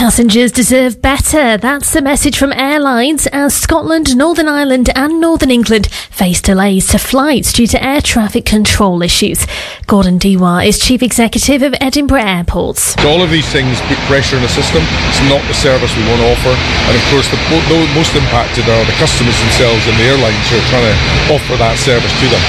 Passengers deserve better. That's the message from airlines as Scotland, Northern Ireland and Northern England face delays to flights due to air traffic control issues. Gordon Dewar is Chief Executive of Edinburgh Airports. All of these things put pressure on the system. It's not the service we want to offer. And of course, the most impacted are the customers themselves and the airlines who are trying to offer that service to them.